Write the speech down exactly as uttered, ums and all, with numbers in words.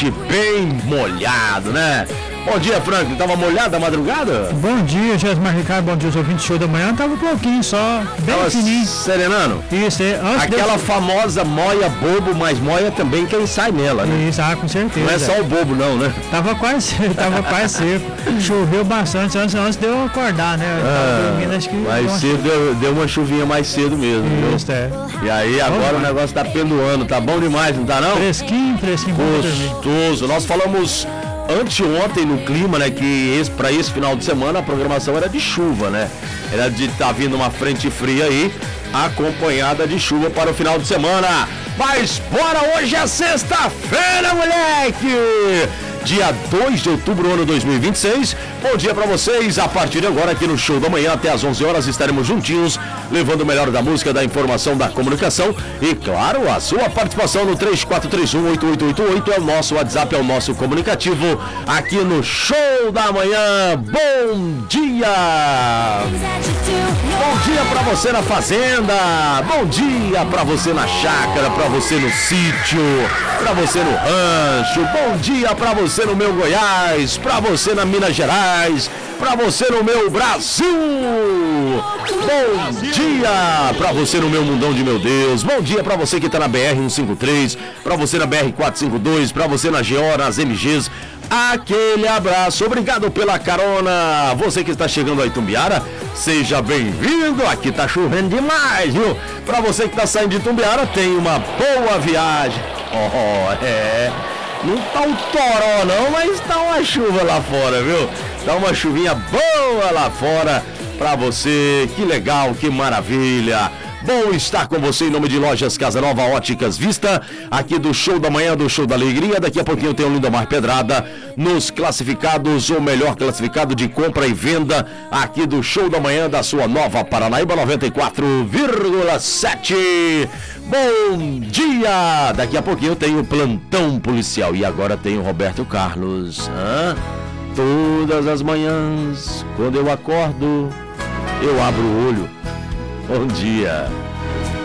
ambiente bem molhado, né? Bom dia, Franklin. Tava molhado a madrugada? Bom dia, Jesmar Ricardo. Bom dia, os ouvintes do show da manhã. Tava um pouquinho só, bem Tava fininho. serenando? Isso, é. Antes Aquela de... famosa moia bobo, mas moia também quem sai nela, né? Isso, ah, com certeza. Não é só o bobo, não, né? Tava quase, tava quase seco. Choveu bastante antes, antes de eu acordar, né? Eu tava dormindo, acho que... Mais uma... cedo deu, deu uma chuvinha mais cedo mesmo, viu? Isso, é. E aí agora Bom, o negócio tá pendoando, tá bom demais, não tá não? Fresquinho, fresquinho, bom pra dormir. Gostoso. Nós falamos anteontem no clima, né, que esse, para esse final de semana a programação era de chuva, né? Era de estar tá vindo uma frente fria aí, acompanhada de chuva para o final de semana. Mas bora, hoje é sexta-feira, moleque! Dia dois de outubro do ano dois mil e vinte e seis. Bom dia pra vocês. A partir de agora, aqui no Show da Manhã, até às onze horas, estaremos juntinhos, levando o melhor da música, da informação, da comunicação e, claro, a sua participação no três quatro três um, oito oito oito oito é o nosso WhatsApp, é o nosso comunicativo aqui no Show da Manhã. Bom dia! Bom dia pra você na fazenda, bom dia pra você na chácara, pra você no sítio, pra você no rancho, bom dia pra você no meu Goiás, pra você na Minas Gerais, pra você no meu Brasil. Bom dia pra você no meu mundão de meu Deus. Bom dia pra você que tá na B R cento e cinquenta e três, pra você na B R quatrocentos e cinquenta e dois, pra você na G O, nas M Gs. Aquele abraço, obrigado pela carona. Você que está chegando a Itumbiara, seja bem-vindo. Aqui tá chovendo demais, viu? Pra você que tá saindo de Itumbiara, tenha uma boa viagem. Oh, é... Não tá um toró não, mas tá uma chuva lá fora, viu? Tá uma chuvinha boa lá fora pra você. Que legal, que maravilha. Bom estar com você em nome de Lojas Casa Nova, Óticas Vista, aqui do Show da Manhã, do Show da Alegria. Daqui a pouquinho tem o Lindomar Pedrada nos classificados, o melhor classificado de compra e venda aqui do Show da Manhã da sua Nova Paranaíba noventa e quatro vírgula sete. Bom dia! Daqui a pouquinho tem o Plantão Policial e agora tem o Roberto Carlos. Hã? Todas as manhãs, quando eu acordo, eu abro o olho. Bom dia.